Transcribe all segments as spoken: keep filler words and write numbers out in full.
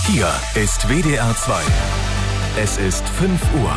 Hier ist W D R zwei. Es ist fünf Uhr.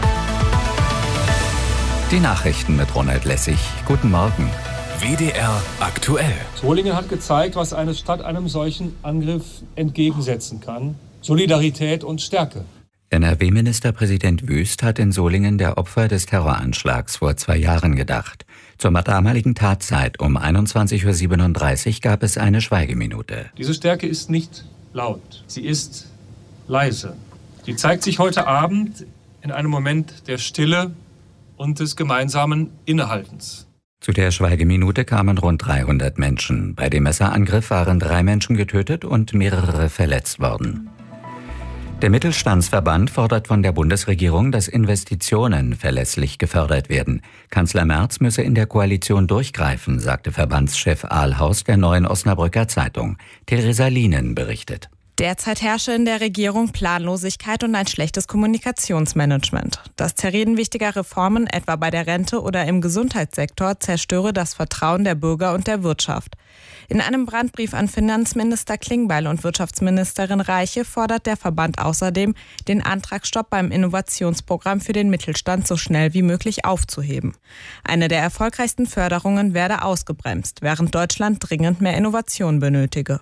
Die Nachrichten mit Ronald Lessig. Guten Morgen. W D R aktuell. Solingen hat gezeigt, was eine Stadt einem solchen Angriff entgegensetzen kann. Solidarität und Stärke. N R W-Ministerpräsident Wüst hat in Solingen der Opfer des Terroranschlags vor zwei Jahren gedacht. Zur damaligen Tatzeit um einundzwanzig Uhr siebenunddreißig gab es eine Schweigeminute. Diese Stärke ist nicht laut, sie ist leise. Sie zeigt sich heute Abend in einem Moment der Stille und des gemeinsamen Innehaltens. Zu der Schweigeminute kamen rund dreihundert Menschen. Bei dem Messerangriff waren drei Menschen getötet und mehrere verletzt worden. Der Mittelstandsverband fordert von der Bundesregierung, dass Investitionen verlässlich gefördert werden. Kanzler Merz müsse in der Koalition durchgreifen, sagte Verbandschef Ahlhaus der Neuen Osnabrücker Zeitung. Theresa Lienen berichtet. Derzeit herrsche in der Regierung Planlosigkeit und ein schlechtes Kommunikationsmanagement. Das Zerreden wichtiger Reformen, etwa bei der Rente oder im Gesundheitssektor, zerstöre das Vertrauen der Bürger und der Wirtschaft. In einem Brandbrief an Finanzminister Klingbeil und Wirtschaftsministerin Reiche fordert der Verband außerdem, den Antragsstopp beim Innovationsprogramm für den Mittelstand so schnell wie möglich aufzuheben. Eine der erfolgreichsten Förderungen werde ausgebremst, während Deutschland dringend mehr Innovation benötige.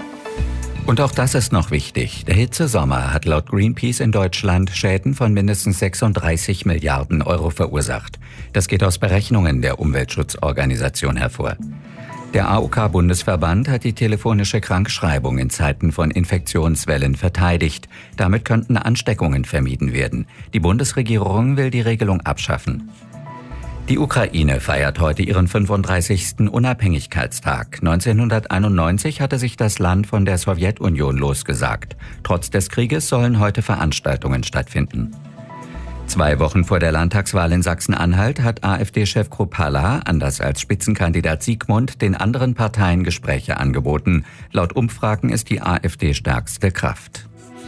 Und auch das ist noch wichtig. Der Hitzesommer hat laut Greenpeace in Deutschland Schäden von mindestens sechsunddreißig Milliarden Euro verursacht. Das geht aus Berechnungen der Umweltschutzorganisation hervor. Der A O K-Bundesverband hat die telefonische Krankschreibung in Zeiten von Infektionswellen verteidigt. Damit könnten Ansteckungen vermieden werden. Die Bundesregierung will die Regelung abschaffen. Die Ukraine feiert heute ihren fünfunddreißigsten Unabhängigkeitstag. neunzehnhunderteinundneunzig hatte sich das Land von der Sowjetunion losgesagt. Trotz des Krieges sollen heute Veranstaltungen stattfinden. Zwei Wochen vor der Landtagswahl in Sachsen-Anhalt hat AfD-Chef Kruppalla, anders als Spitzenkandidat Siegmund, den anderen Parteien Gespräche angeboten. Laut Umfragen ist die AfD stärkste Kraft.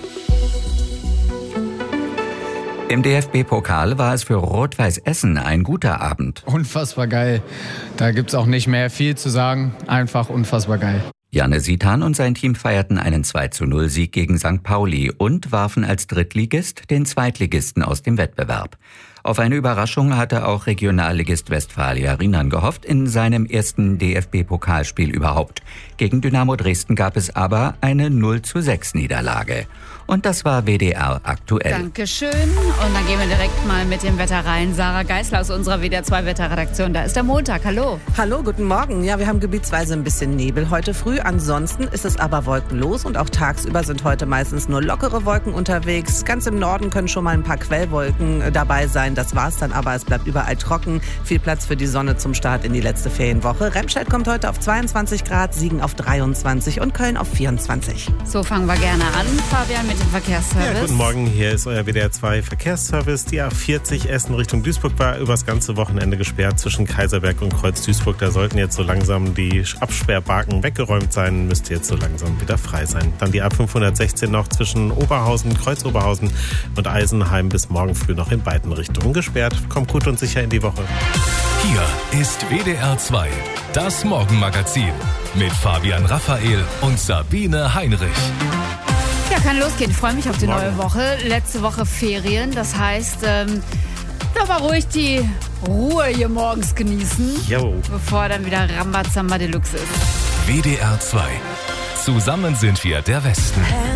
Im D F B-Pokal war es für Rot-Weiß Essen ein guter Abend. Unfassbar geil. Da gibt's auch nicht mehr viel zu sagen. Einfach unfassbar geil. Janne Sitan und sein Team feierten einen zwei zu null Sieg gegen Sankt Pauli und warfen als Drittligist den Zweitligisten aus dem Wettbewerb. Auf eine Überraschung hatte auch Regionalligist Westfalia Riemann gehofft in seinem ersten D F B-Pokalspiel überhaupt. Gegen Dynamo Dresden gab es aber eine null zu sechs Niederlage. Und das war W D R aktuell. Dankeschön. Und dann gehen wir direkt mal mit dem Wetter rein. Sarah Geisler aus unserer W D R zwei Wetterredaktion. Da ist der Montag. Hallo. Hallo, guten Morgen. Ja, wir haben gebietsweise ein bisschen Nebel heute früh. Ansonsten ist es aber wolkenlos und auch tagsüber sind heute meistens nur lockere Wolken unterwegs. Ganz im Norden können schon mal ein paar Quellwolken dabei sein. Das war's dann aber. Es bleibt überall trocken. Viel Platz für die Sonne zum Start in die letzte Ferienwoche. Remscheid kommt heute auf zweiundzwanzig Grad, Siegen auf dreiundzwanzig und Köln auf vierundzwanzig. So fangen wir gerne an. Fabian mit dem Verkehrsservice. Ja, guten Morgen, hier ist euer W D R zwei Verkehrsservice. Die A vierzig Essen Richtung Duisburg war übers ganze Wochenende gesperrt zwischen Kaiserberg und Kreuz Duisburg. Da sollten jetzt so langsam die Absperrbarken weggeräumt sein, müsste jetzt so langsam wieder frei sein. Dann die A fünfhundertsechzehn noch zwischen Oberhausen, Kreuz Oberhausen und Eisenheim bis morgen früh noch in beiden Richtungen gesperrt. Kommt gut und sicher in die Woche. Hier ist W D R zwei, das Morgenmagazin mit Fabian Raphael und Sabine Heinrich. Ja, kann losgehen. Ich freue mich auf die Morgen. neue Woche. Letzte Woche Ferien. Das heißt, ähm, aber ruhig die Ruhe hier morgens genießen, Jo. bevor dann wieder Rambazamba Deluxe ist. W D R zwei. Zusammen sind wir der Westen.